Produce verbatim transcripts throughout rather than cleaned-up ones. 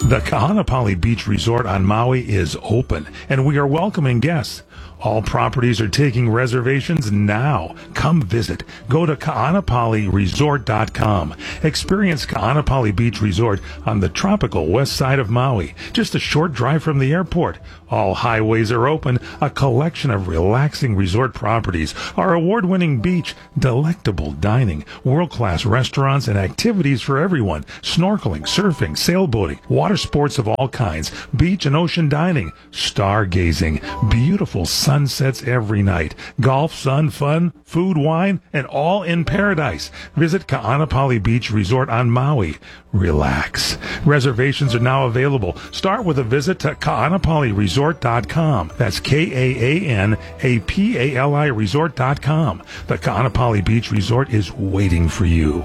The Kahanapali Beach Resort on Maui is open, and we are welcoming guests. All properties are taking reservations now. Come visit. Go to kahanapali resort dot com. Experience Kahanapali Beach Resort on the tropical west side of Maui, just a short drive from the airport. All highways are open, a collection of relaxing resort properties, our award-winning beach, delectable dining, world-class restaurants, and activities for everyone. Snorkeling, surfing, sailboating, water sports of all kinds, beach and ocean dining, stargazing, beautiful sunsets every night, golf, sun, fun, food, wine, and all in paradise. Visit Kahanapali Beach Resort on Maui. Relax. Reservations are now available. Start with a visit to kahanapali resort dot com. That's K A A N A P A L I resort dot com. The Kahanapali Beach Resort is waiting for you.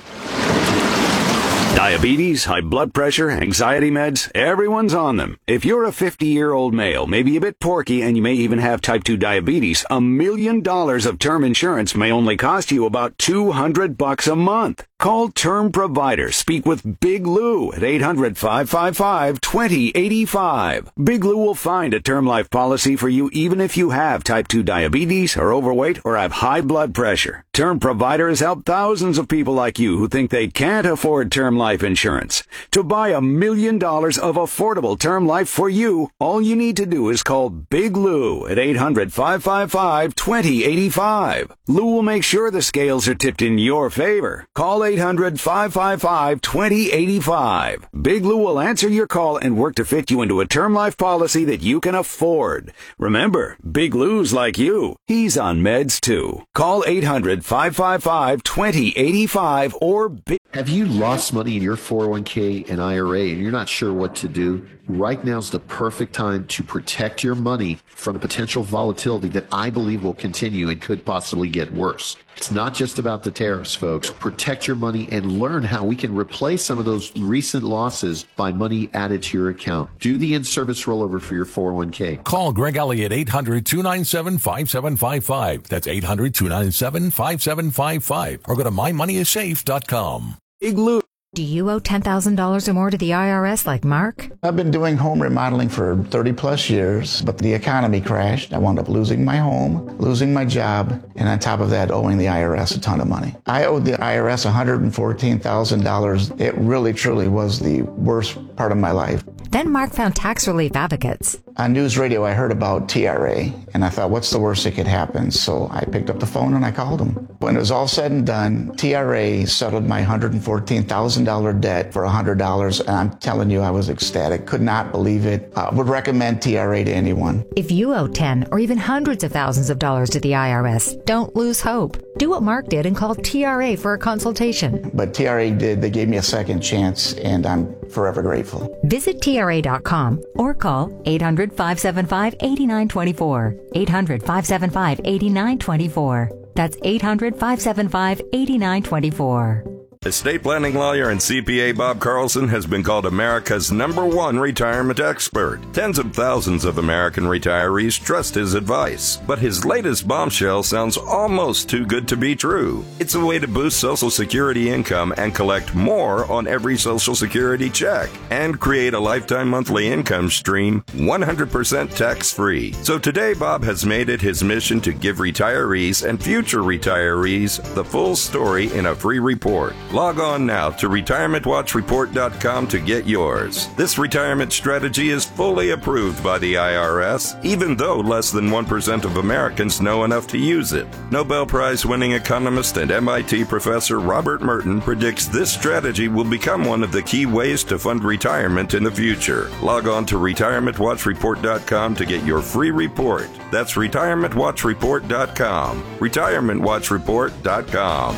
Diabetes, high blood pressure, anxiety meds, everyone's on them. If you're a fifty-year-old male, maybe a bit porky, and you may even have type two diabetes, a million dollars of term insurance may only cost you about two hundred bucks a month. Call Term Provider. Speak with Big Lou at eight hundred, five five five, two zero eight five. Big Lou will find a term life policy for you even if you have type two diabetes, are overweight, or have high blood pressure. Term Provider has helped thousands of people like you who think they can't afford term life insurance. To buy a million dollars of affordable term life for you, all you need to do is call Big Lou at eight hundred, five five five, two zero eight five. Lou will make sure the scales are tipped in your favor. Call eight hundred, five five five, two zero eight five. Big Lou will answer your call and work to fit you into a term life policy that you can afford. Remember, Big Lou's like you. He's on meds too. Call eight hundred, five five five, two zero eight five or Big... Have you lost money in your four oh one k and I R A and you're not sure what to do? Right now is the perfect time to protect your money from the potential volatility that I believe will continue and could possibly get worse. It's not just about the tariffs, folks. Protect your money and learn how we can replace some of those recent losses by money added to your account. Do the in-service rollover for your four oh one k. Call Greg Elliott, eight hundred, two nine seven, five seven five five. That's eight hundred, two nine seven, five seven five five. Or go to my money is safe dot com. Big Lou. Do you owe ten thousand dollars or more to the I R S like Mark? I've been doing home remodeling for thirty plus years, but the economy crashed. I wound up losing my home, losing my job, and on top of that, owing the I R S a ton of money. I owed the I R S one hundred fourteen thousand dollars. It really, truly was the worst part of my life. Then Mark found Tax Relief Advocates. On news radio, I heard about T R A, and I thought, what's the worst that could happen? So I picked up the phone and I called them. When it was all said and done, T R A settled my one hundred fourteen thousand dollars debt for one hundred dollars, and I'm telling you, I was ecstatic. Could not believe it. Uh, would recommend T R A to anyone. If you owe ten or even hundreds of thousands of dollars to the I R S, don't lose hope. Do what Mark did and call T R A for a consultation. But T R A did. They gave me a second chance, and I'm forever grateful. Visit T R A dot com or call eight hundred, five seven five, eight nine two four. eight hundred, five seven five, eight nine two four. That's eight hundred, five seven five, eight nine two four. Estate planning lawyer and C P A Bob Carlson has been called America's number one retirement expert. Tens of thousands of American retirees trust his advice. But his latest bombshell sounds almost too good to be true. It's a way to boost Social Security income and collect more on every Social Security check and create a lifetime monthly income stream one hundred percent tax-free. So today, Bob has made it his mission to give retirees and future retirees the full story in a free report. Log on now to retirement watch report dot com to get yours. This retirement strategy is fully approved by the I R S, even though less than one percent of Americans know enough to use it. Nobel Prize-winning economist and M I T professor Robert Merton predicts this strategy will become one of the key ways to fund retirement in the future. Log on to retirement watch report dot com to get your free report. That's retirement watch report dot com. retirement watch report dot com.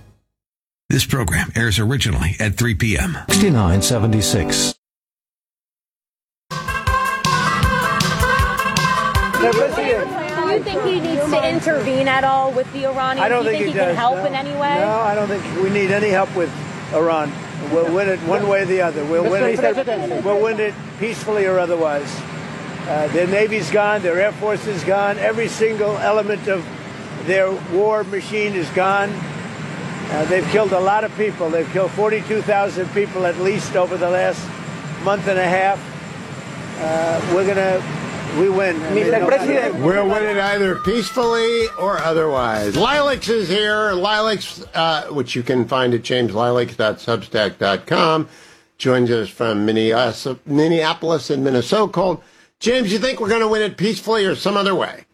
This program airs originally at three p.m. sixty-nine seventy-six. Do you think he needs to intervene at all with the Iranians? I don't do you think, think he, he does. can help no. in any way? No, I don't think we need any help with Iran. We'll win it one way or the other. We'll win it. We'll win it peacefully or otherwise. Uh, their Navy's gone. Their Air Force is gone. Every single element of their war machine is gone. Uh, they've killed a lot of people. They've killed forty-two thousand people at least over the last month and a half, uh, we're gonna we win. I mean, no, we'll win it either peacefully or otherwise. Lilacs is here. Lilacs, uh, which you can find at james lilacs dot substack dot com, joins us from Minneapolis and Minnesota. Cold. James, you think we're going to win it peacefully or some other way?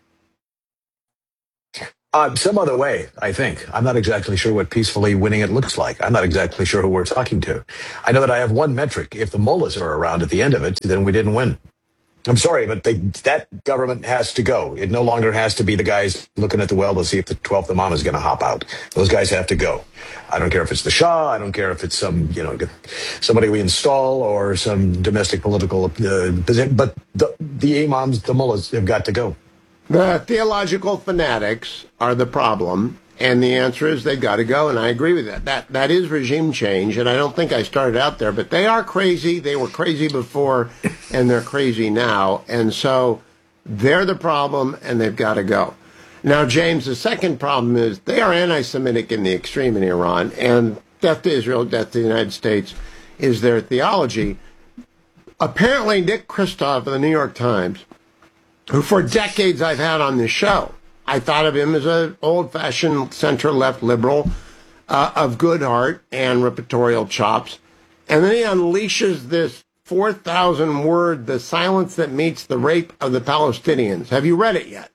Uh, some other way, I think. I'm not exactly sure what peacefully winning it looks like. I'm not exactly sure who we're talking to. I know that I have one metric. If the mullahs are around at the end of it, then we didn't win. I'm sorry, but they, that government has to go. It no longer has to be the guys looking at the well to see if the twelfth Imam is going to hop out. Those guys have to go. I don't care if it's the Shah. I don't care if it's some, you know, somebody we install or some domestic political uh, position. But the, the imams, the mullahs, have got to go. The theological fanatics are the problem, and the answer is they've got to go, and I agree with that. That that is regime change, and I don't think I started out there, but they are crazy. They were crazy before, and they're crazy now, and so they're the problem, and they've got to go. Now, James, the second problem is they are anti-Semitic in the extreme in Iran, and death to Israel, death to the United States is their theology. Apparently, Nick Kristof of the New York Times, who for decades I've had on this show, I thought of him as an old-fashioned center-left liberal uh, of good heart and repertorial chops. And then he unleashes this four thousand word, The Silence That Meets the Rape of the Palestinians. Have you read it yet?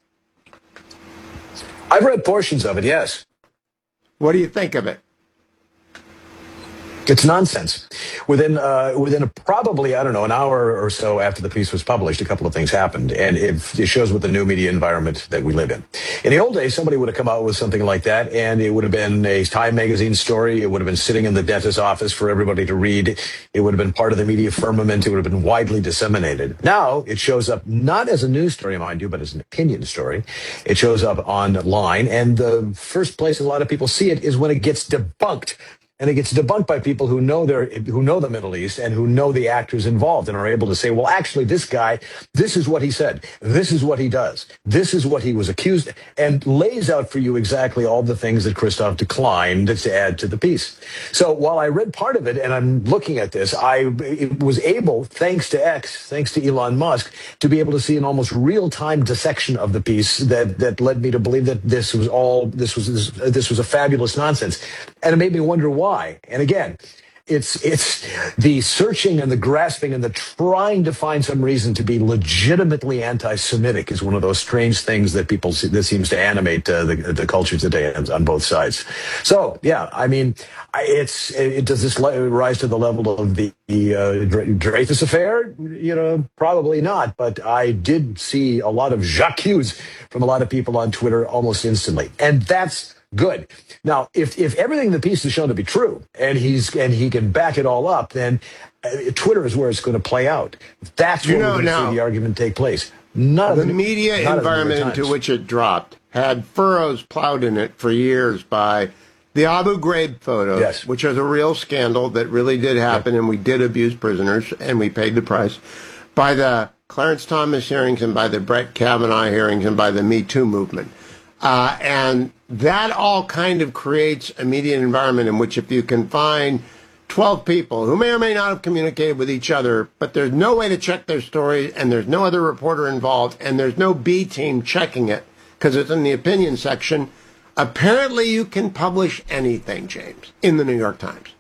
I've read portions of it, yes. What do you think of it? It's nonsense. Within uh, within a, probably, I don't know, an hour or so after the piece was published, a couple of things happened. And it, it shows what the new media environment that we live in. In the old days, somebody would have come out with something like that, and it would have been a Time magazine story. It would have been sitting in the dentist's office for everybody to read. It would have been part of the media firmament. It would have been widely disseminated. Now, it shows up not as a news story, mind you, but as an opinion story. It shows up online, and the first place a lot of people see it is when it gets debunked. And it gets debunked by people who know their, who know the Middle East and who know the actors involved and are able to say, well, actually, this guy, this is what he said. This is what he does. This is what he was accused, and lays out for you exactly all the things that Kristof declined to add to the piece. So while I read part of it and I'm looking at this, I was able, thanks to X, thanks to Elon Musk, to be able to see an almost real-time dissection of the piece that, that led me to believe that this was all, this was, this, this was a fabulous nonsense. And it made me wonder why. Why? And again, it's it's the searching and the grasping and the trying to find some reason to be legitimately anti-Semitic is one of those strange things that people see, that seems to animate uh, the, the culture today on both sides. So, yeah, I mean, it's it, does this rise to the level of the, the uh, Dreyfus affair? You know, probably not. But I did see a lot of j'accuse from a lot of people on Twitter almost instantly, and that's good. Now, if if everything in the piece is shown to be true, and he's and he can back it all up, then uh, Twitter is where it's going to play out. That's where you know, we're going to see the argument take place. None the of the media environment into which it dropped had furrows plowed in it for years by the Abu Ghraib photos, yes. which is a real scandal that really did happen, yep. and we did abuse prisoners, and we paid the price. By the Clarence Thomas hearings, and by the Brett Kavanaugh hearings, and by the Me Too movement. Uh, and that all kind of creates a media environment in which if you can find twelve people who may or may not have communicated with each other, but there's no way to check their story, and there's no other reporter involved, and there's no B team checking it because it's in the opinion section, apparently you can publish anything, James, in the New York Times.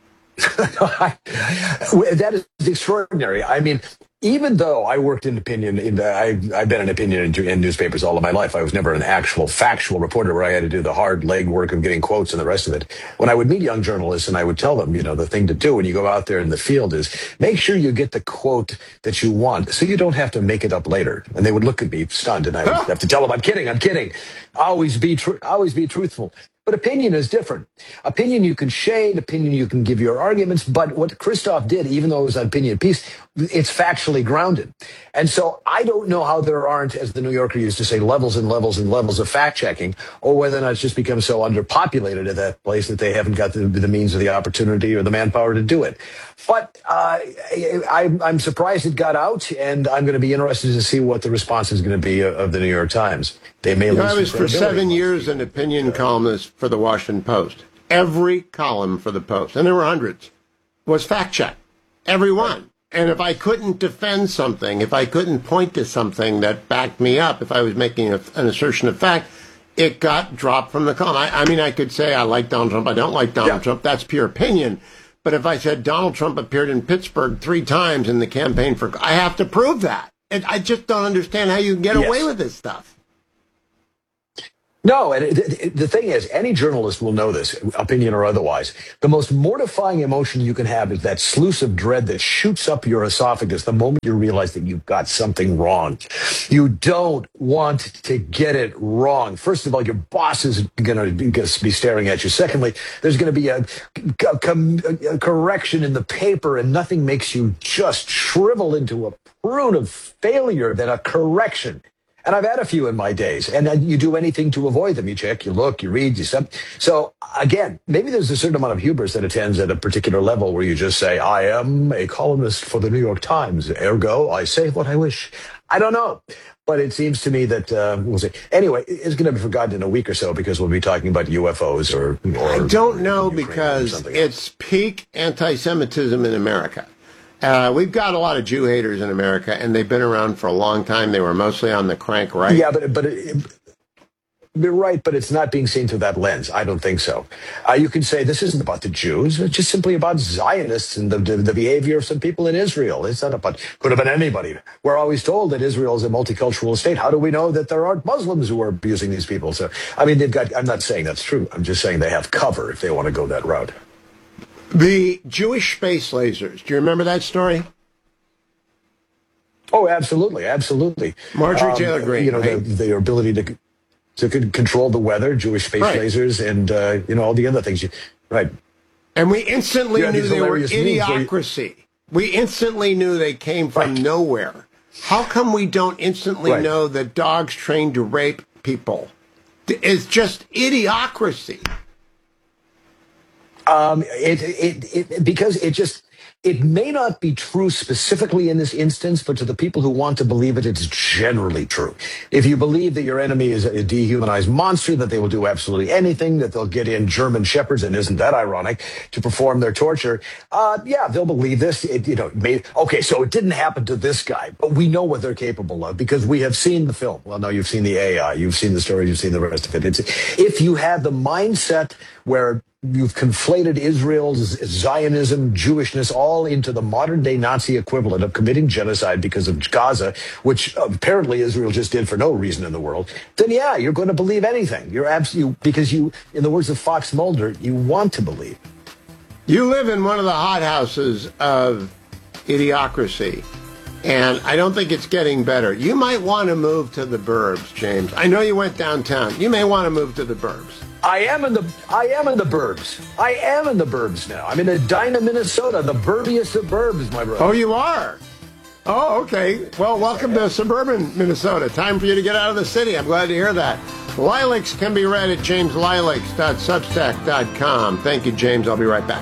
That is extraordinary. I mean, even though I worked in opinion, in the, I've, I've been in opinion in, in newspapers all of my life, I was never an actual factual reporter where I had to do the hard leg work of getting quotes and the rest of it. When I would meet young journalists and I would tell them, you know, the thing to do when you go out there in the field is make sure you get the quote that you want so you don't have to make it up later. And they would look at me stunned, and I would have to tell them, I'm kidding, I'm kidding. Always be true, always be truthful. But opinion is different. Opinion you can shade, opinion you can give your arguments, but what Kristof did, even though it was an opinion piece, it's factually grounded. And so I don't know how there aren't, as the New Yorker used to say, levels and levels and levels of fact-checking, or whether or not it's just become so underpopulated at that place that they haven't got the, the means or the opportunity or the manpower to do it. But uh, I, I'm surprised it got out, and I'm going to be interested to see what the response is going to be of the New York Times. They may you know, lose I was for seven years an opinion columnist for the Washington Post. Every column for the Post, and there were hundreds, was fact-checked. Every one. And if I couldn't defend something, if I couldn't point to something that backed me up, if I was making a, an assertion of fact, it got dropped from the column. I, I mean, I could say I like Donald Trump, I don't like Donald yeah. Trump. That's pure opinion. But if I said Donald Trump appeared in Pittsburgh three times in the campaign for, I have to prove that. And I just don't understand how you can get yes. away with this stuff. No, and it, it, the thing is, any journalist will know this, opinion or otherwise. The most mortifying emotion you can have is that sluice of dread that shoots up your esophagus the moment you realize that you've got something wrong. You don't want to get it wrong. First of all, your boss is going to be staring at you. Secondly, there's going to be a, a, a correction in the paper, and nothing makes you just shrivel into a prune of failure than a correction. And I've had a few in my days, and you do anything to avoid them. You check, you look, you read, you step. So again, maybe there's a certain amount of hubris that attends at a particular level where you just say, I am a columnist for the New York Times, ergo, I say what I wish. I don't know. But it seems to me that, uh, we'll see. Anyway, it's going to be forgotten in a week or so because we'll be talking about U F Os or... or I don't know because it's peak anti-Semitism in America. Uh, we've got a lot of Jew haters in America, and they've been around for a long time. They were mostly on the crank right. Yeah, but but it, you're right, but it's not being seen through that lens. I don't think so. Uh, you can say this isn't about the Jews. It's just simply about Zionists and the, the, the behavior of some people in Israel. It's not about, could have been anybody. We're always told that Israel is a multicultural state. How do we know that there aren't Muslims who are abusing these people? So, I mean, they've got, I'm not saying that's true. I'm just saying they have cover if they want to go that route. The Jewish space lasers. Do you remember that story? Oh, absolutely, absolutely. Marjorie um, Taylor Greene. You know, right? the, their ability to to control the weather, Jewish space right. lasers, and uh, you know all the other things. You, right. And we instantly yeah, knew they were idiocracy. You... We instantly knew they came from right. nowhere. How come we don't instantly right. know that dogs trained to rape people? It's just idiocracy. Um, it, it, it, because it just, it may not be true specifically in this instance, but to the people who want to believe it, it's generally true. If you believe that your enemy is a dehumanized monster, that they will do absolutely anything, that they'll get in German shepherds, and isn't that ironic, to perform their torture, uh, yeah, they'll believe this. It, you know, may, okay, so it didn't happen to this guy, but we know what they're capable of because we have seen the film. Well, no, you've seen the A I, you've seen the story, you've seen the rest of it. It's, if you have the mindset where you've conflated Israel's Zionism, Jewishness, all into the modern-day Nazi equivalent of committing genocide because of Gaza, which apparently Israel just did for no reason in the world, then yeah, you're going to believe anything. You're absolutely, because you, in the words of Fox Mulder, you want to believe. You live in one of the hothouses of idiocracy, and I don't think it's getting better. You might want to move to the burbs, James. I know you went downtown. You may want to move to the burbs. I am in the I am in the burbs. I am in the burbs now. I'm in Edina, Minnesota, the burbiest of burbs, my brother. Oh, you are? Oh, okay. Well, welcome to suburban Minnesota. Time for you to get out of the city. I'm glad to hear that. Lilacs can be read at james lilacs dot substack dot com. Thank you, James. I'll be right back.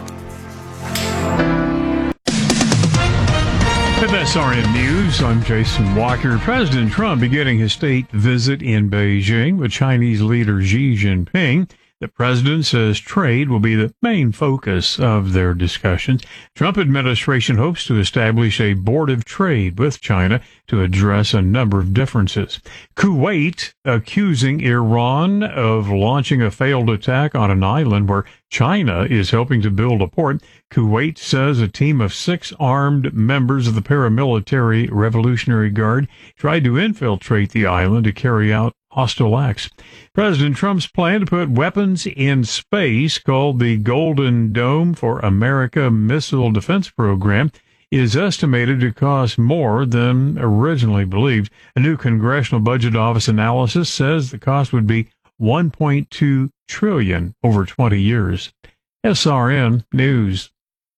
With S R N News, I'm Jason Walker. President Trump beginning his state visit in Beijing with Chinese leader Xi Jinping. The president says trade will be the main focus of their discussions. Trump administration hopes to establish a board of trade with China to address a number of differences. Kuwait accusing Iran of launching a failed attack on an island where China is helping to build a port. Kuwait says a team of six armed members of the paramilitary Revolutionary Guard tried to infiltrate the island to carry out hostile acts. President Trump's plan to put weapons in space, called the Golden Dome for America Missile Defense Program, is estimated to cost more than originally believed. A new Congressional Budget Office analysis says the cost would be one point two trillion dollars over twenty years. S R N News.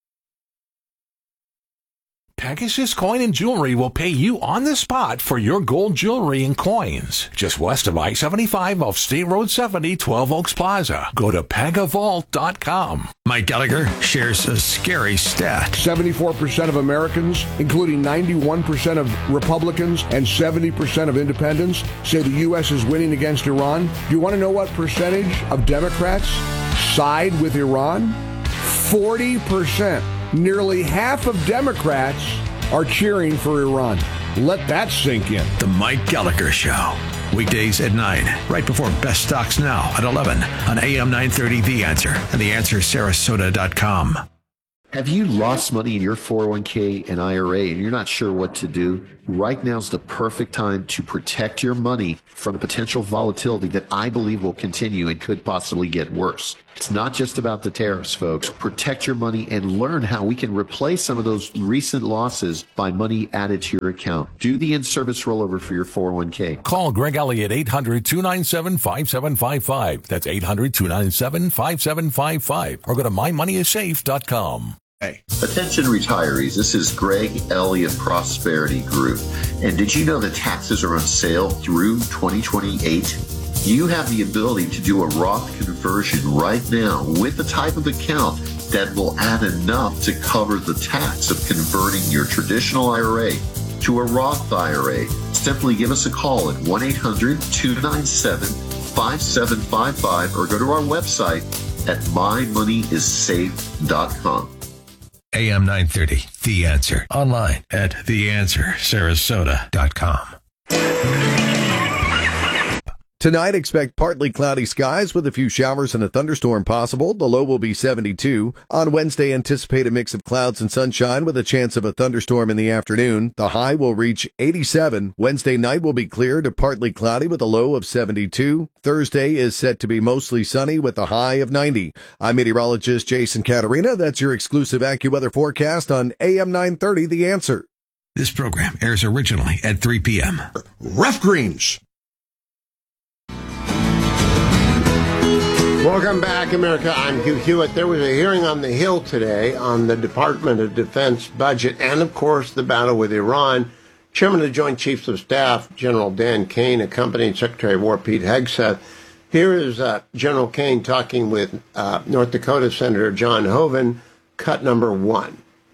Pegasus Coin and Jewelry will pay you on the spot for your gold jewelry and coins. Just west of I seventy-five off State Road seventy, twelve Oaks Plaza. Go to pegavault dot com. Mike Gallagher shares a scary stat. seventy-four percent of Americans, including ninety-one percent of Republicans and seventy percent of independents, say the U S is winning against Iran. Do you want to know what percentage of Democrats side with Iran? forty percent. Nearly half of Democrats are cheering for Iran. Let that sink in. The Mike Gallagher Show. Weekdays at nine, right before Best Stocks Now at eleven on A M nine thirty The Answer and the answer sarasota dot com. Have you lost money in your four oh one k and I R A and you're not sure what to do? Right now's the perfect time to protect your money from the potential volatility that I believe will continue and could possibly get worse. It's not just about the tariffs, folks. Protect your money and learn how we can replace some of those recent losses by money added to your account. Do the in-service rollover for your four oh one k. Call Greg Elliott, eight hundred, two nine seven, five seven five five. That's eight hundred, two nine seven, five seven five five. Or go to my money is safe dot com. Hey. Attention retirees, this is Greg Elliott Prosperity Group. And did you know that taxes are on sale through twenty twenty-eight? You have the ability to do a Roth conversion right now with the type of account that will add enough to cover the tax of converting your traditional I R A to a Roth I R A. Simply give us a call at one eight hundred, two nine seven, five seven five five or go to our website at my money is safe dot com. A M nine thirty, The Answer. Online at the answer sarasota dot com. Tonight, expect partly cloudy skies with a few showers and a thunderstorm possible. The low will be seventy-two. On Wednesday, anticipate a mix of clouds and sunshine with a chance of a thunderstorm in the afternoon. The high will reach eighty-seven. Wednesday night will be clear to partly cloudy with a low of seventy-two. Thursday is set to be mostly sunny with a high of ninety. I'm meteorologist Jason Caterina. That's your exclusive AccuWeather forecast on A M nine thirty, The Answer. This program airs originally at three p.m. Rough Greens. Welcome back, America. I'm Hugh Hewitt. There was a hearing on the Hill today on the Department of Defense budget and, of course, the battle with Iran. Chairman of the Joint Chiefs of Staff, General Dan Kane, accompanied Secretary of War Pete Hegseth. Here is uh, General Kane talking with uh, North Dakota Senator John Hoeven, cut number one.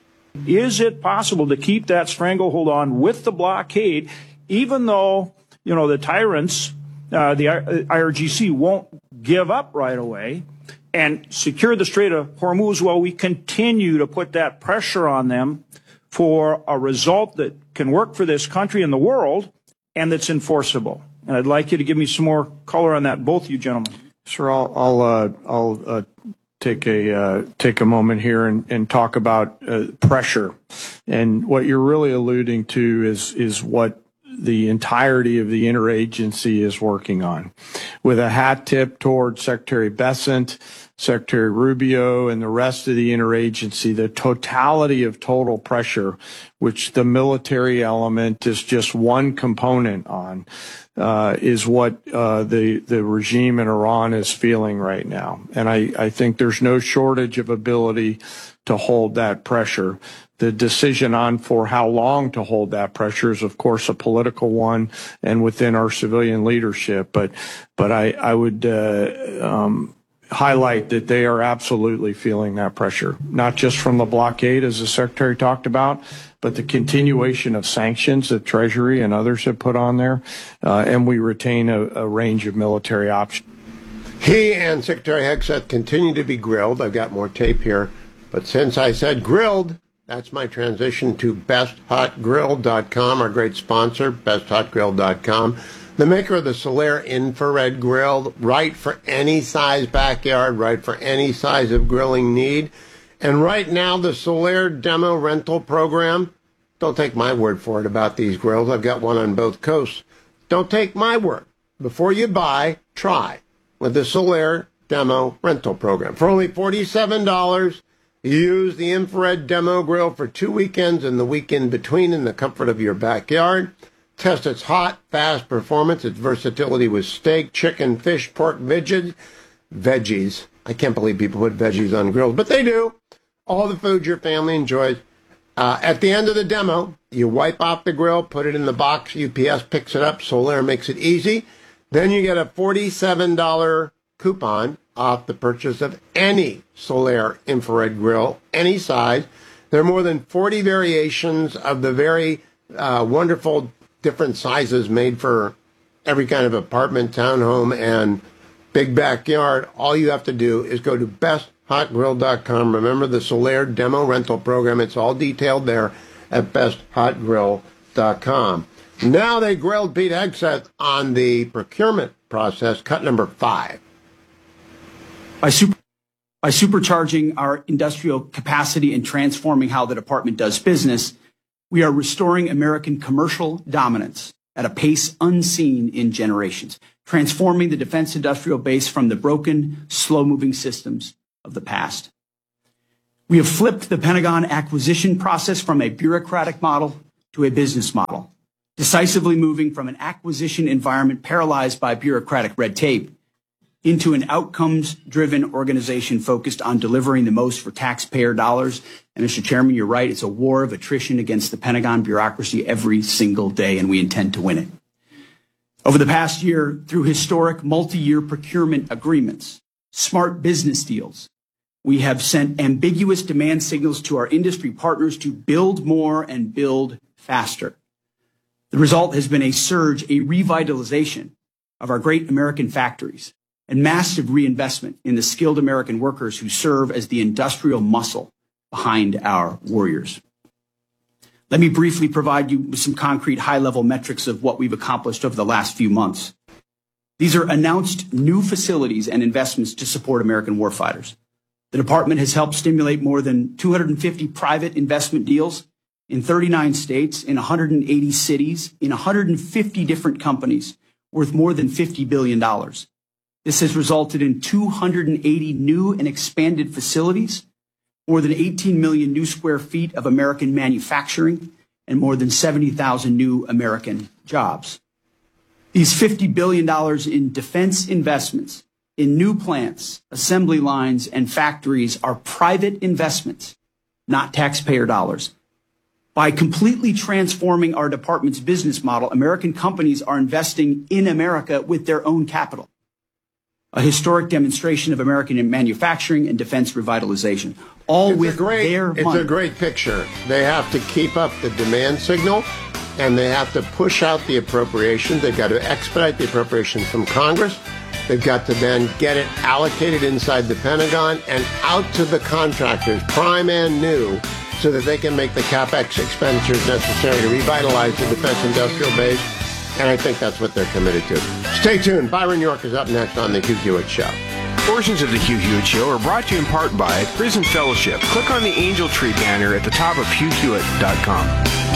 Is it possible to keep that stranglehold on with the blockade, even though, you know, the tyrants, uh, the I R G C won't give up right away and secure the Strait of Hormuz while we continue to put that pressure on them for a result that can work for this country and the world and that's enforceable? And I'd like you to give me some more color on that, both you gentlemen. Sure, I'll I'll uh, I'll uh, take a uh, take a moment here and, and talk about uh, pressure. And what you're really alluding to is is what the entirety of the interagency is working on, with a hat tip toward Secretary Bessent, Secretary Rubio, and the rest of the interagency. The totality of total pressure, which the military element is just one component on, uh, is what uh, the the regime in Iran is feeling right now. And I, I think there's no shortage of ability to hold that pressure. The decision on for how long to hold that pressure is, of course, a political one and within our civilian leadership. But but I, I would uh, um, highlight that they are absolutely feeling that pressure, not just from the blockade, as the Secretary talked about, but the continuation of sanctions that Treasury and others have put on there. Uh, and we retain a, a range of military options. He and Secretary Hegseth continue to be grilled. I've got more tape here. But since I said grilled, that's my transition to best hot grill dot com, our great sponsor, best hot grill dot com. The maker of the Solaire infrared grill, right for any size backyard, right for any size of grilling need. And right now, the Solaire demo rental program, don't take my word for it about these grills. I've got one on both coasts. Don't take my word. Before you buy, try with the Solaire demo rental program. For only forty-seven dollars, use the infrared demo grill for two weekends and the weekend between in the comfort of your backyard. Test its hot, fast performance, its versatility with steak, chicken, fish, pork, veggies. Veggies. I can't believe people put veggies on grills, but they do. All the food your family enjoys. Uh, at the end of the demo, you wipe off the grill, put it in the box. U P S picks it up. Solaire makes it easy. Then you get a forty-seven dollars coupon off the purchase of any Solaire infrared grill, any size. There are more than forty variations of the very uh, wonderful different sizes made for every kind of apartment, townhome, and big backyard. All you have to do is go to best hot grill dot com. Remember the Solaire demo rental program. It's all detailed there. at best hot grill dot com. Now they grilled Pete Hegseth on the procurement process, cut number five. By, super, by supercharging our industrial capacity and transforming how the department does business, we are restoring American commercial dominance at a pace unseen in generations, transforming the defense industrial base from the broken, slow-moving systems of the past. We have flipped the Pentagon acquisition process from a bureaucratic model to a business model, decisively moving from an acquisition environment paralyzed by bureaucratic red tape into an outcomes-driven organization focused on delivering the most for taxpayer dollars. And Mister Chairman, you're right, it's a war of attrition against the Pentagon bureaucracy every single day, and we intend to win it. Over the past year, through historic multi-year procurement agreements, smart business deals, we have sent ambiguous demand signals to our industry partners to build more and build faster. The result has been a surge, a revitalization of our great American factories and massive reinvestment in the skilled American workers who serve as the industrial muscle behind our warriors. Let me briefly provide you with some concrete high-level metrics of what we've accomplished over the last few months. These are announced new facilities and investments to support American warfighters. The department has helped stimulate more than two hundred fifty private investment deals in thirty-nine states, in one hundred eighty cities, in one hundred fifty different companies, worth more than fifty billion dollars. This has resulted in two hundred eighty new and expanded facilities, more than eighteen million new square feet of American manufacturing, and more than seventy thousand new American jobs. These fifty billion dollars in defense investments in new plants, assembly lines, and factories are private investments, not taxpayer dollars. By completely transforming our department's business model, American companies are investing in America with their own capital. A historic demonstration of American manufacturing and defense revitalization, all it's with great, their It's money. a great picture. They have to keep up the demand signal, and they have to push out the appropriations. They've got to expedite the appropriations from Congress. They've got to then get it allocated inside the Pentagon and out to the contractors, prime and new, so that they can make the CapEx expenditures necessary to revitalize the defense industrial base. And I think that's what they're committed to. Stay tuned. Byron York is up next on The Hugh Hewitt Show. Portions of The Hugh Hewitt Show are brought to you in part by Prison Fellowship. Click on the Angel Tree banner at the top of hugh hewitt dot com.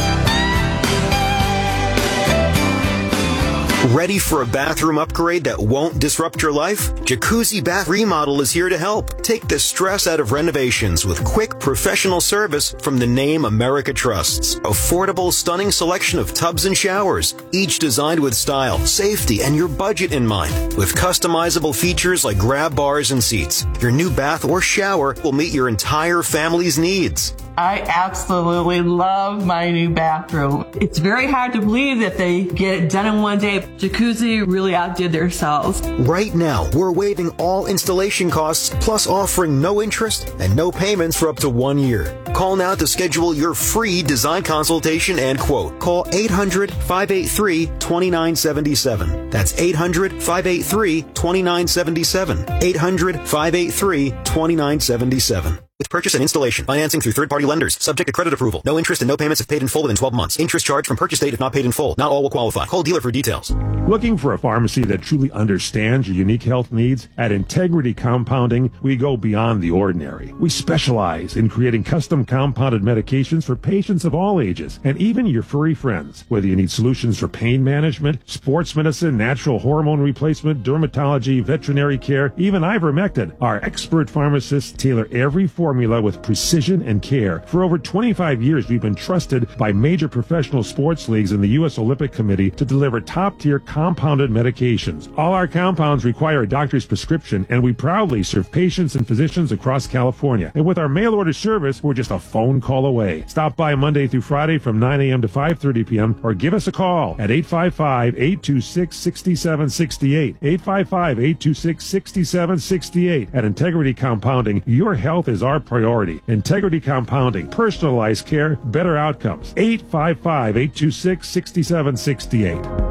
Ready for a bathroom upgrade that won't disrupt your life? Jacuzzi Bath Remodel is here to help. Take the stress out of renovations with quick professional service from the name America trusts. Affordable, stunning selection of tubs and showers, each designed with style, safety, and your budget in mind. With customizable features like grab bars and seats, your new bath or shower will meet your entire family's needs. I absolutely love my new bathroom. It's very hard to believe that they get it done in one day. Jacuzzi really outdid themselves. Right now, we're waiving all installation costs, plus offering no interest and no payments for up to one year. Call now to schedule your free design consultation and quote. Call eight hundred, five eight three, two nine seven seven. That's eight hundred, five eight three, two nine seven seven. eight hundred, five eight three, two nine seven seven. With purchase and installation, financing through third-party lenders, subject to credit approval. No interest and no payments if paid in full within twelve months. Interest charged from purchase date if not paid in full. Not all will qualify. Call dealer for details. Looking for a pharmacy that truly understands your unique health needs? At Integrity Compounding, we go beyond the ordinary. We specialize in creating custom compounded medications for patients of all ages, and even your furry friends. Whether you need solutions for pain management, sports medicine, natural hormone replacement, dermatology, veterinary care, even ivermectin, our expert pharmacists tailor every formula with precision and care. For over twenty-five years, we've been trusted by major professional sports leagues and the U S Olympic Committee to deliver top-tier compounded medications. All our compounds require a doctor's prescription, and we proudly serve patients and physicians across California. And with our mail-order service, we're just a phone call away. Stop by Monday through Friday from nine a.m. to five thirty p.m. or give us a call at eight five five, eight two six, six seven six eight. eight five five, eight two six, six seven six eight. At Integrity Compounding, your health is our priority. Integrity Compounding, personalized care, better outcomes. eight five five, eight two six, six seven six eight.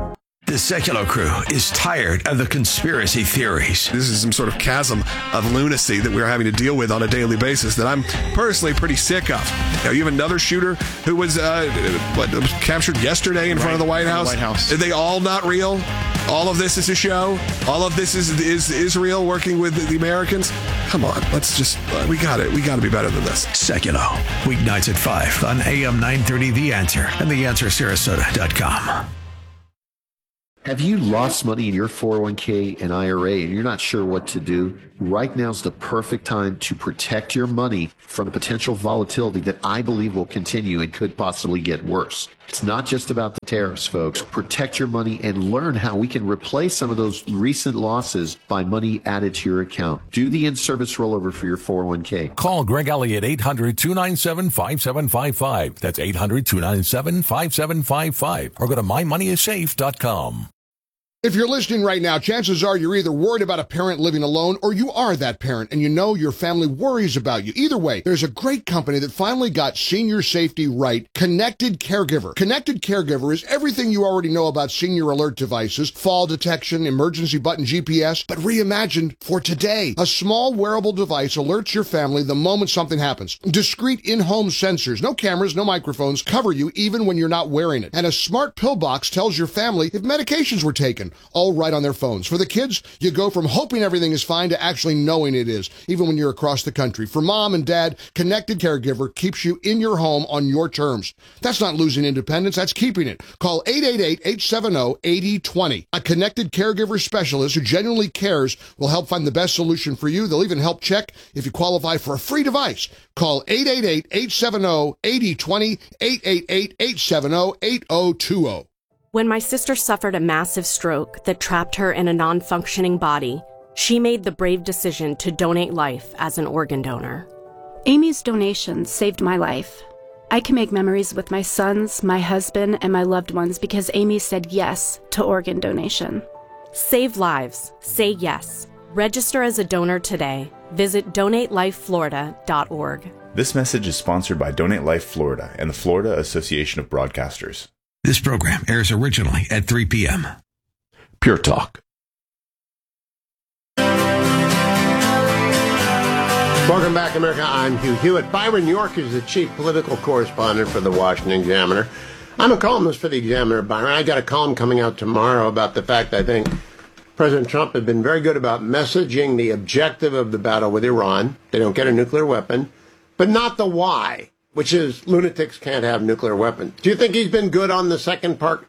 The Secular Crew is tired of the conspiracy theories. This is some sort of chasm of lunacy that we're having to deal with on a daily basis that I'm personally pretty sick of. Now, you have another shooter who was, uh, what, was captured yesterday in right, front of the White House. The White House. Are they all not real? All of this is a show? All of this is is Israel working with the Americans? Come on, let's just, uh, we got it. We got to be better than this. Secular, weeknights at five on A M nine thirty The Answer and the answer sarasota dot com. Have you lost money in your four oh one k and I R A and you're not sure what to do? Right now is the perfect time to protect your money from the potential volatility that I believe will continue and could possibly get worse. It's not just about the tariffs, folks. Protect your money and learn how we can replace some of those recent losses by money added to your account. Do the in-service rollover for your four oh one k. Call Greg Elliott, eight hundred, two nine seven, five seven five five. That's eight hundred, two nine seven, five seven five five. Or go to my money is safe dot com. If you're listening right now, chances are you're either worried about a parent living alone or you are that parent and you know your family worries about you. Either way, there's a great company that finally got senior safety right, Connected Caregiver. Connected Caregiver is everything you already know about senior alert devices, fall detection, emergency button G P S, but reimagined for today. A small wearable device alerts your family the moment something happens. Discrete in-home sensors, no cameras, no microphones, cover you even when you're not wearing it. And a smart pill box tells your family if medications were taken. All right on their phones. For the kids, you go from hoping everything is fine to actually knowing it is, even when you're across the country. For mom and dad, Connected Caregiver keeps you in your home on your terms. That's not losing independence, that's keeping it. Call eight eight eight, eight seven zero, eight zero two zero. A Connected Caregiver specialist who genuinely cares will help find the best solution for you. They'll even help check if you qualify for a free device. Call eight eight eight, eight seven zero, eight zero two zero, eight eight eight, eight seven zero, eight zero two zero. When my sister suffered a massive stroke that trapped her in a non-functioning body, she made the brave decision to donate life as an organ donor. Amy's donation saved my life. I can make memories with my sons, my husband, and my loved ones because Amy said yes to organ donation. Save lives. Say yes. Register as a donor today. Visit donate life florida dot org. This message is sponsored by Donate Life Florida and the Florida Association of Broadcasters. This program airs originally at three p.m. Pure Talk. Welcome back, America. I'm Hugh Hewitt. Byron York is the chief political correspondent for the Washington Examiner. I'm a columnist for the Examiner, Byron. I got a column coming out tomorrow about the fact I think President Trump has been very good about messaging the objective of the battle with Iran. They don't get a nuclear weapon, but not the why, which is lunatics can't have nuclear weapons. Do you think he's been good on the second part?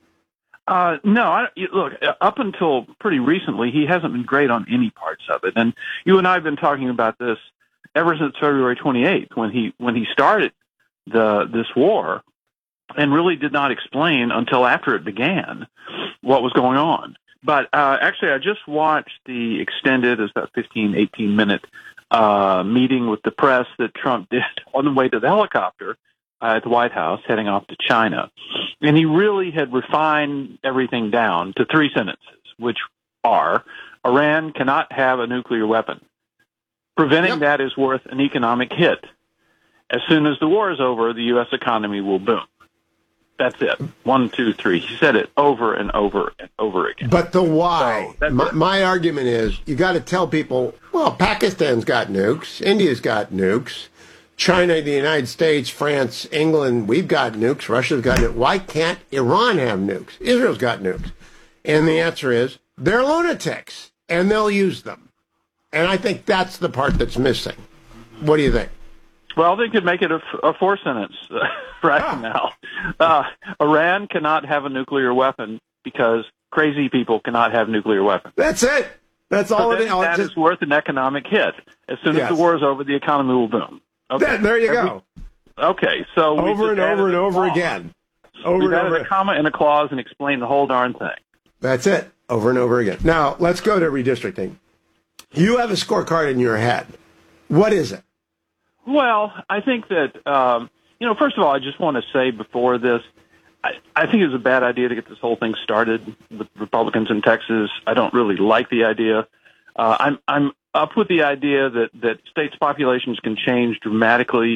Uh, no, I, look, up until pretty recently, he hasn't been great on any parts of it. And you and I have been talking about this ever since February twenty-eighth, when he when he started the this war, and really did not explain until after it began what was going on. But uh, actually, I just watched the extended, it's about fifteen, eighteen minute uh, meeting with the press that Trump did on the way to the helicopter uh, at the White House, heading off to China. And he really had refined everything down to three sentences, which are, Iran cannot have a nuclear weapon. Preventing yep. that is worth an economic hit. As soon as the war is over, the U S economy will boom. That's it. One, two, three. He said it over and over and over again. But the why? So my, my argument is you got to tell people, well, Pakistan's got nukes. India's got nukes. China, the United States, France, England, we've got nukes. Russia's got nukes. Why can't Iran have nukes? Israel's got nukes. And the answer is they're lunatics, and they'll use them. And I think that's the part that's missing. What do you think? Well, they could make it a, a four sentence uh, right ah. now. Uh, Iran cannot have a nuclear weapon because crazy people cannot have nuclear weapons. That's it. That's all so it is. That just... is worth an economic hit. As soon yes. as the war is over, the economy will boom. Okay. That, there you Every, go. Okay, so over and over and over clause. again. Over We've and added over. a comma and a clause and explain the whole darn thing. That's it. Over and over again. Now let's go to redistricting. You have a scorecard in your head. What is it? Well, I think that, um, you know, first of all, I just want to say before this, I, I think it's a bad idea to get this whole thing started with Republicans in Texas. I don't really like the idea. Uh, I'm I'm up with the idea that, that states' populations can change dramatically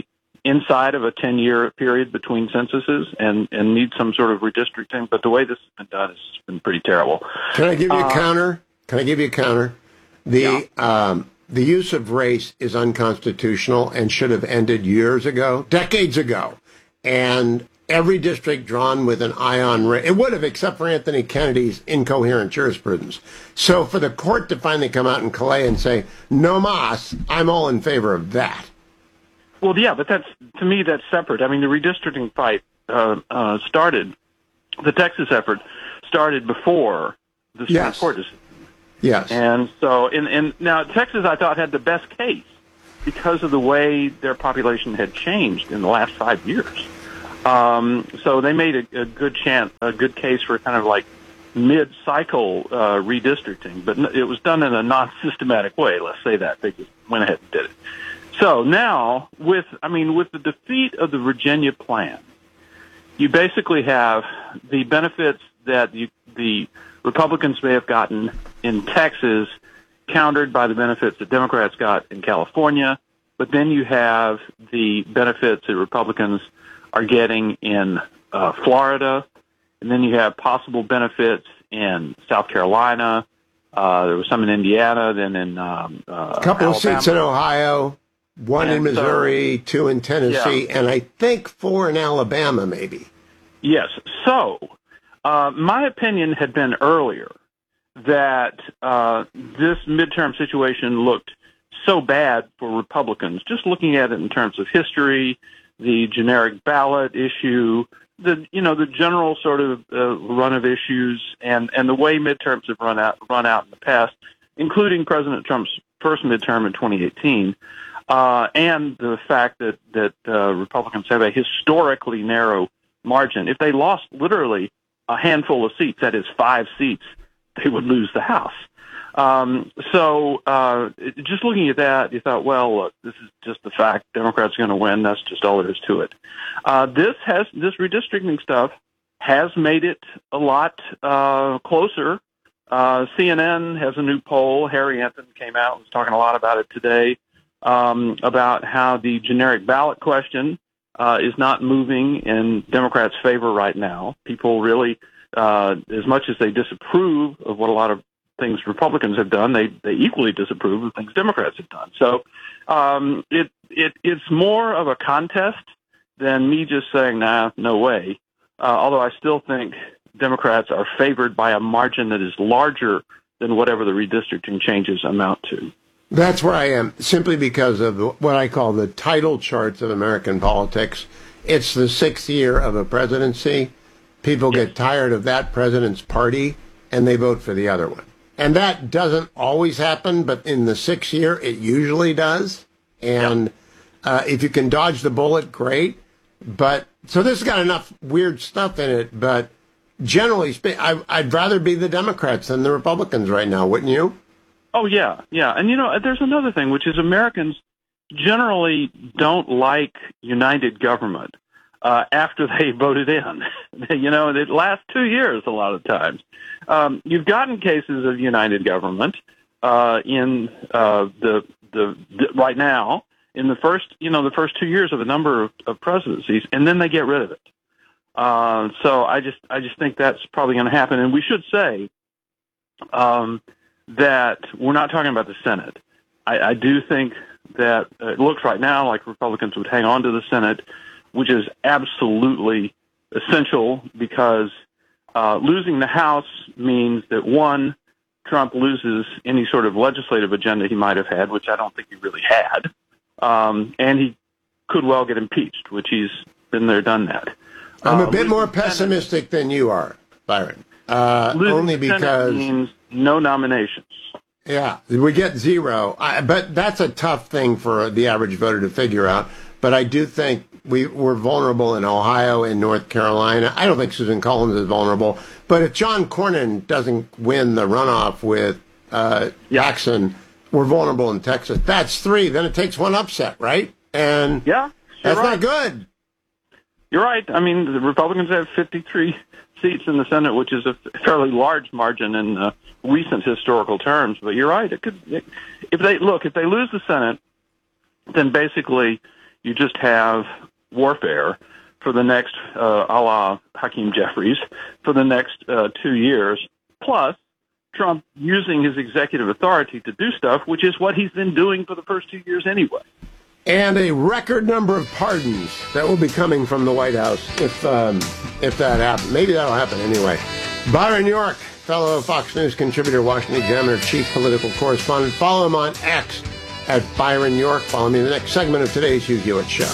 inside of a ten-year period between censuses and, and need some sort of redistricting. But the way this has been done has been pretty terrible. Can I give you uh, a counter? Can I give you a counter? The yeah. um, the use of race is unconstitutional and should have ended years ago, decades ago. And every district drawn with an eye on race, it would have, except for Anthony Kennedy's incoherent jurisprudence. So for the court to finally come out in Calais and say, no mas, I'm all in favor of that. Well, yeah, but that's, to me, that's separate. I mean, the redistricting fight uh, uh, started, the Texas effort started before the Supreme Yes. Court decision. Yes. And so, in, in, now, Texas, I thought, had the best case because of the way their population had changed in the last five years. Um, so they made a, a good chance, a good case for kind of like mid-cycle uh, redistricting, but it was done in a non-systematic way. Let's say that they just went ahead and did it. So now, with I mean, with the defeat of the Virginia plan, you basically have the benefits that you, the Republicans may have gotten in Texas countered by the benefits that Democrats got in California, but then you have the benefits that Republicans are getting in uh, Florida, and then you have possible benefits in South Carolina. Uh, there was some in Indiana, then in um, uh, A couple Alabama. of seats in Ohio, one And in Missouri, so- two in Tennessee, Yeah. and I think four in Alabama, maybe. Yes. So, uh, my opinion had been earlier that uh, this midterm situation looked so bad for Republicans, just looking at it in terms of history, the generic ballot issue, the you know the general sort of uh, run of issues, and, and the way midterms have run out run out in the past, including President Trump's first midterm in twenty eighteen, uh, and the fact that that uh, Republicans have a historically narrow margin. If they lost literally a handful of seats, that is five seats, they would lose the House. Um, so uh, just looking at that, you thought, well, look, this is just the fact. Democrats are going to win. That's just all there is to it. Uh, this has this redistricting stuff has made it a lot uh, closer. Uh, C N N has a new poll. Harry Anthony came out and was talking a lot about it today, um, about how the generic ballot question uh, is not moving in Democrats' favor right now. People really, uh, as much as they disapprove of what a lot of things Republicans have done, they, they equally disapprove of things Democrats have done. So um, it it it's more of a contest than me just saying, nah, no way. Uh, although I still think Democrats are favored by a margin that is larger than whatever the redistricting changes amount to. That's where I am, simply because of the, what I call the title charts of American politics. It's the sixth year of a presidency. People get tired of that president's party, and they vote for the other one. And that doesn't always happen, but in the sixth year, it usually does. And uh, if you can dodge the bullet, great. But so this has got enough weird stuff in it, but generally speaking, I'd rather be the Democrats than the Republicans right now, wouldn't you? Oh, yeah, yeah. And, you know, there's another thing, which is Americans generally don't like united government uh, after they voted in. You know, it lasts two years a lot of times. Um, you've gotten cases of united government uh, in uh, the, the the right now in the first you know the first two years of a number of, of presidencies, and then they get rid of it. Uh, so I just I just think that's probably going to happen, and we should say um, that we're not talking about the Senate. I, I do think that uh, it looks right now like Republicans would hang on to the Senate, which is absolutely essential because uh, losing the House means that, one, Trump loses any sort of legislative agenda he might have had, which I don't think he really had, um, and he could well get impeached, which he's been there, done that. I'm a Uh, bit more losing the Senate- pessimistic than you are, Byron, uh, losing only the Senate because... means no nominations. Yeah, we get zero. I, but that's a tough thing for the average voter to figure out. But I do think we, we're vulnerable in Ohio and North Carolina. I don't think Susan Collins is vulnerable. But if John Cornyn doesn't win the runoff with uh, Jackson, we're vulnerable in Texas. That's three. Then it takes one upset, right? And yeah, that's right. not good. You're right. I mean, the Republicans have fifty-three seats in the Senate, which is a fairly large margin in uh, recent historical terms. But you're right. It could, it, if they look, if they lose the Senate, then basically You just have warfare for the next, uh, a la Hakeem Jeffries, for the next uh, two years, plus Trump using his executive authority to do stuff, which is what he's been doing for the first two years anyway. And a record number of pardons that will be coming from the White House if um, if that happens. Maybe that'll happen anyway. Byron York, fellow Fox News contributor, Washington Examiner, chief political correspondent. Follow him on X at Byron York. Follow me in the next segment of today's Hugh Hewitt Show.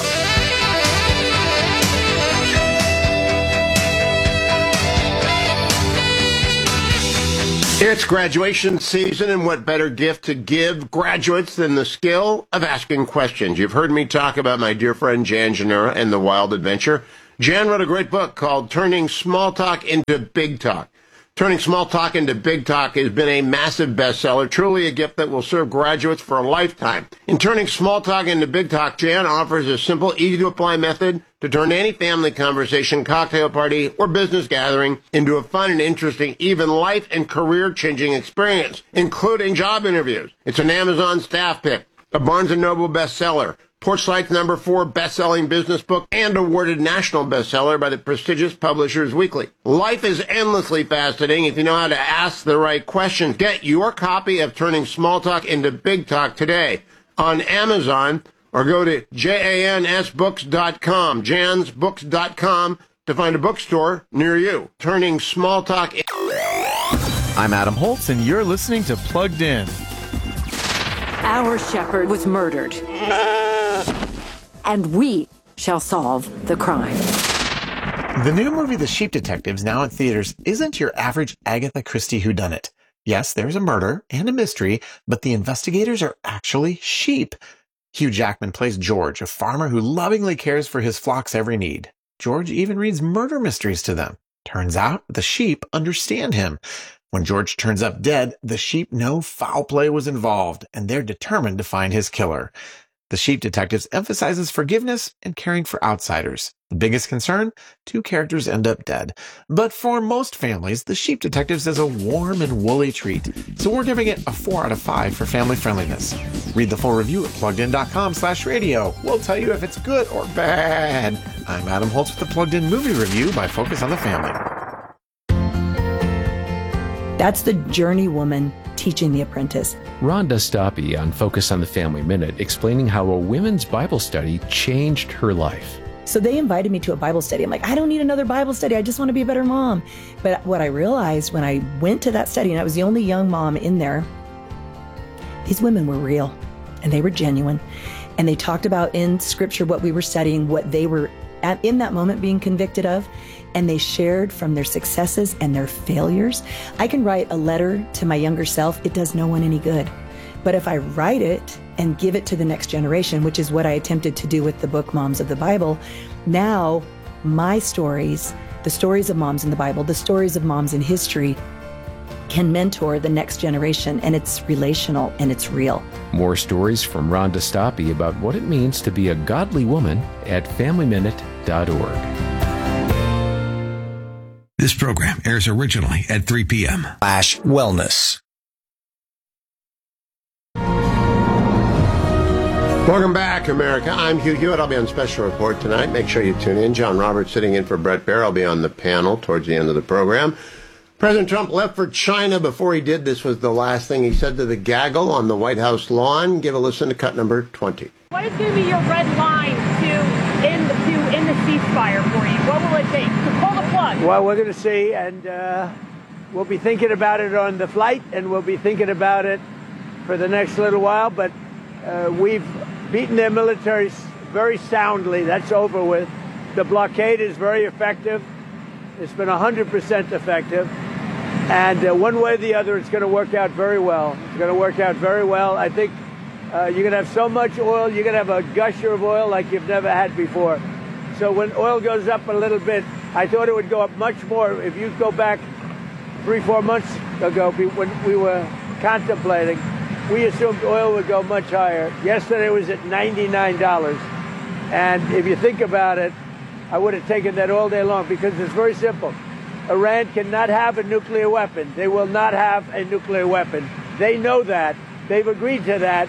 It's graduation season, and what better gift to give graduates than the skill of asking questions? You've heard me talk about my dear friend Jan Janura and the Wild Adventure. Jan wrote a great book called Turning Small Talk into Big Talk. Turning Small Talk into Big Talk has been a massive bestseller, truly a gift that will serve graduates for a lifetime. In Turning Small Talk into Big Talk, Jan offers a simple, easy-to-apply method to turn any family conversation, cocktail party, or business gathering into a fun and interesting, even life and career-changing experience, including job interviews. It's an Amazon staff pick, a Barnes and Noble bestseller, Porchlight's number four best-selling business book, and awarded national bestseller by the prestigious Publishers Weekly. Life is endlessly fascinating if you know how to ask the right questions. Get your copy of Turning Small Talk into Big Talk today on Amazon, or go to jans books dot com, jans books dot com, to find a bookstore near you. Turning Small Talk. In- I'm Adam Holtz, and you're listening to Plugged In. Our shepherd was murdered, and we shall solve the crime. The new movie The Sheep Detectives, now in theaters, isn't your average Agatha Christie whodunit. Yes, there's a murder and a mystery, but the investigators are actually sheep. Hugh Jackman plays George, a farmer who lovingly cares for his flock's every need. George even reads murder mysteries to them. Turns out the sheep understand him. When George turns up dead, the sheep know foul play was involved, and they're determined to find his killer. The Sheep Detectives emphasizes forgiveness and caring for outsiders. The biggest concern? Two characters end up dead. But for most families, The Sheep Detectives is a warm and woolly treat, so we're giving it a four out of five for family friendliness. Read the full review at pluggedin.com slash radio. We'll tell you if it's good or bad. I'm Adam Holtz with the Plugged In Movie Review by Focus on the Family. That's the journey woman teaching the apprentice. Rhonda Stoppe on Focus on the Family Minute, explaining how a women's Bible study changed her life. So they invited me to a Bible study. I'm like, I don't need another Bible study. I just want to be a better mom. But what I realized when I went to that study, and I was the only young mom in there, these women were real and they were genuine. And they talked about in Scripture what we were studying, what they were at, in that moment being convicted of. And they shared from their successes and their failures. I can write a letter to my younger self. It does no one any good. But if I write it and give it to the next generation, which is what I attempted to do with the book Moms of the Bible, now my stories, the stories of moms in the Bible, the stories of moms in history, can mentor the next generation, and it's relational and it's real. More stories from Rhonda Stoppe about what it means to be a godly woman at family minute dot org. This program airs originally at three p.m. Slash wellness. Welcome back, America. I'm Hugh Hewitt. I'll be on Special Report tonight. Make sure you tune in. John Roberts sitting in for Brett Baer. I'll be on the panel towards the end of the program. President Trump left for China. Before he did, this was the last thing he said to the gaggle on the White House lawn. Give a listen to cut number twenty. What is going to be your red line to end the, to end the ceasefire for you? What will it take to pull the plug? Well, we're going to see, and uh, we'll be thinking about it on the flight, and we'll be thinking about it for the next little while. But uh, we've beaten their military very soundly. That's over with. The blockade is very effective. It's been one hundred percent effective. And uh, one way or the other, it's going to work out very well. It's going to work out very well. I think uh, you're going to have so much oil, you're going to have a gusher of oil like you've never had before. So when oil goes up a little bit, I thought it would go up much more. If you go back three, four months ago, when we were contemplating, we assumed oil would go much higher. Yesterday it was at ninety-nine dollars. And if you think about it, I would have taken that all day long because it's very simple. Iran cannot have a nuclear weapon. They will not have a nuclear weapon. They know that. They've agreed to that.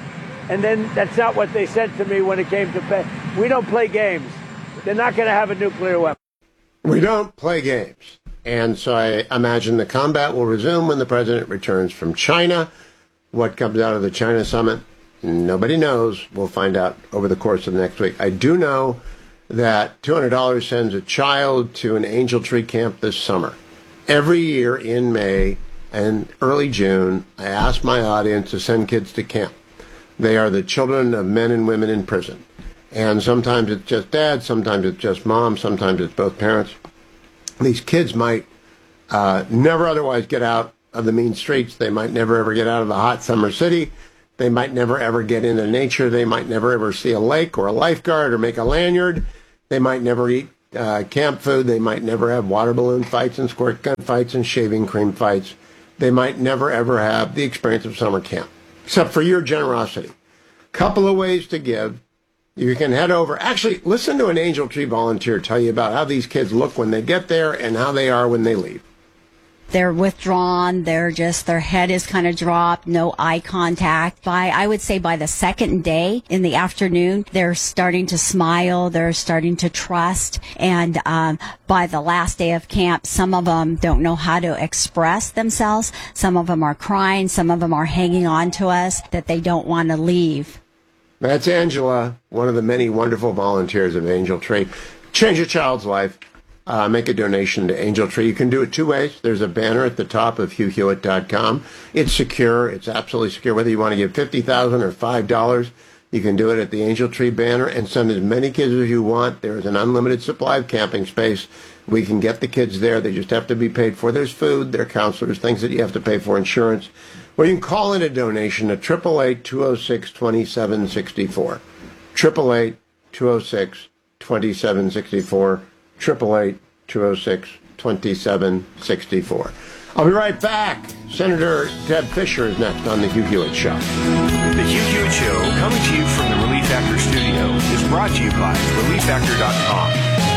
And then that's not what they said to me when it came to pay. We don't play games. They're not going to have a nuclear weapon. We don't play games. And so I imagine the combat will resume when the president returns from China. What comes out of the China summit, nobody knows. We'll find out over the course of the next week. I do know that two hundred dollars sends a child to an Angel Tree camp this summer. Every year in May and early June, I ask my audience to send kids to camp. They are the children of men and women in prison. And sometimes it's just dad, sometimes it's just mom, sometimes it's both parents. These kids might uh, never otherwise get out of the mean streets. They might never ever get out of the hot summer city. They might never ever get into nature. They might never ever see a lake or a lifeguard or make a lanyard. They might never eat uh, camp food. They might never have water balloon fights and squirt gun fights and shaving cream fights. They might never ever have the experience of summer camp, except for your generosity. Couple of ways to give. You can head over. Actually, listen to an Angel Tree volunteer tell you about how these kids look when they get there and how they are when they leave. They're withdrawn. They're just, their head is kind of dropped, no eye contact. By, I would say by the second day in the afternoon, they're starting to smile. They're starting to trust. And um, by the last day of camp, some of them don't know how to express themselves. Some of them are crying. Some of them are hanging on to us that they don't want to leave. That's Angela, one of the many wonderful volunteers of Angel Tree. Change a child's life. Uh, make a donation to Angel Tree. You can do it two ways. There's a banner at the top of hugh hewitt dot com. It's secure. It's absolutely secure. Whether you want to give fifty thousand dollars or five dollars, you can do it at the Angel Tree banner and send as many kids as you want. There's an unlimited supply of camping space. We can get the kids there. They just have to be paid for. There's food, there are counselors, things that you have to pay for, insurance. Or you can call in a donation at eight eight eight, two oh six, two seven six four. eight eight eight, two oh six, two seven six four. eight eight eight, two oh six, two seven six four. I'll be right back. Senator Deb Fischer is next on The Hugh Hewitt Show. The Hugh Hewitt Show, coming to you from the Relief Factor studio, is brought to you by relief factor dot com.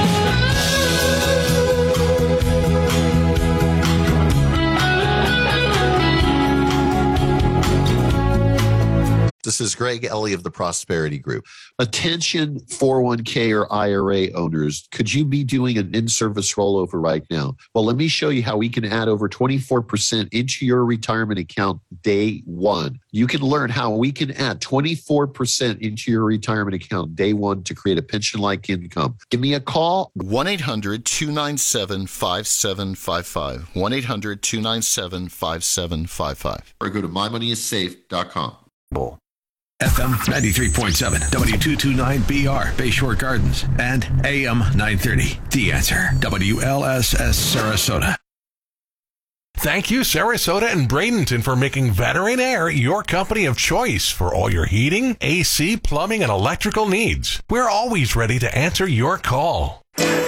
This is Greg Ellie of the Prosperity Group. Attention four oh one k or I R A owners, could you be doing an in-service rollover right now? Well, let me show you how we can add over twenty-four percent into your retirement account day one. You can learn how we can add twenty-four percent into your retirement account day one to create a pension-like income. Give me a call. one eight hundred, two nine seven, five seven five five. one eight hundred, two nine seven, five seven five five. Or go to my money is safe dot com. F M ninety-three point seven, W two twenty-nine B R, Bayshore Gardens, and A M nine thirty, The Answer, W L S S Sarasota. Thank you, Sarasota and Bradenton, for making Veteran Air your company of choice for all your heating, A C, plumbing, and electrical needs. We're always ready to answer your call.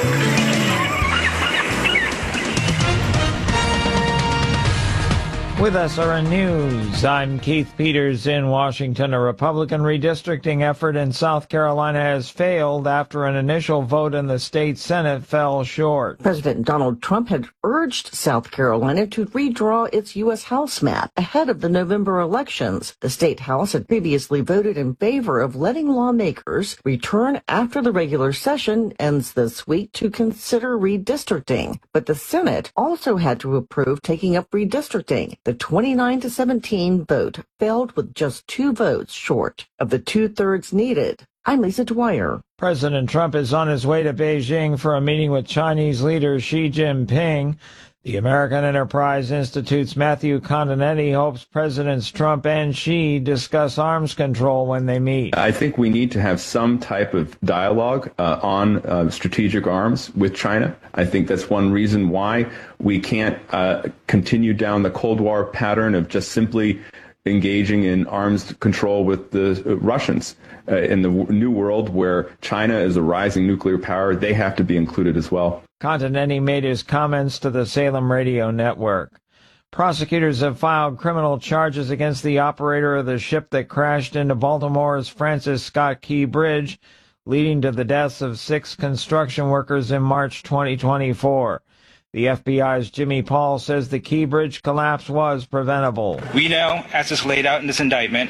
With S R N News, I'm Keith Peters in Washington. A Republican redistricting effort in South Carolina has failed after an initial vote in the state Senate fell short. President Donald Trump had urged South Carolina to redraw its U S House map ahead of the November elections. The state House had previously voted in favor of letting lawmakers return after the regular session ends this week to consider redistricting. But the Senate also had to approve taking up redistricting. The twenty-nine to seventeen vote failed with just two votes short of the two-thirds needed. I'm Lisa Dwyer. President Trump is on his way to Beijing for a meeting with Chinese leader Xi Jinping. The American Enterprise Institute's Matthew Continetti hopes Presidents Trump and Xi discuss arms control when they meet. I think we need to have some type of dialogue uh, on uh, strategic arms with China. I think that's one reason why we can't uh, continue down the Cold War pattern of just simply engaging in arms control with the Russians. Uh, in the w- new world where China is a rising nuclear power, they have to be included as well. Continetti made his comments to the Salem Radio Network. Prosecutors have filed criminal charges against the operator of the ship that crashed into Baltimore's Francis Scott Key Bridge, leading to the deaths of six construction workers in March twenty twenty-four. The F B I's Jimmy Paul says the Key Bridge collapse was preventable. We know, as is laid out in this indictment,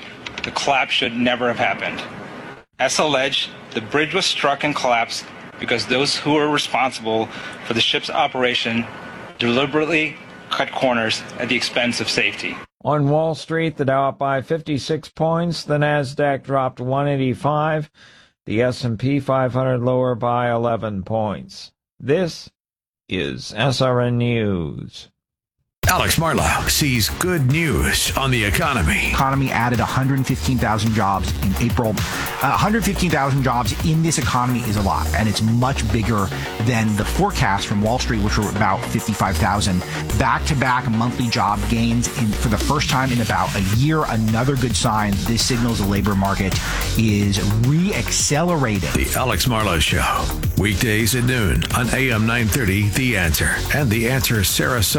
the collapse should never have happened. As alleged, the bridge was struck and collapsed because those who were responsible for the ship's operation deliberately cut corners at the expense of safety. On Wall Street, the Dow up by fifty-six points, the Nasdaq dropped one eighty-five, the S and P five hundred lower by eleven points. This is S R N News. Alex Marlow sees good news on the economy. Economy added one hundred fifteen thousand jobs in April. Uh, one hundred fifteen thousand jobs in this economy is a lot, and it's much bigger than the forecast from Wall Street, which were about fifty-five thousand. Back-to-back monthly job gains in, for the first time in about a year. Another good sign. This signals the labor market is re-accelerating. The Alex Marlow Show, weekdays at noon on A M nine thirty, The Answer, and The Answer Sarasota.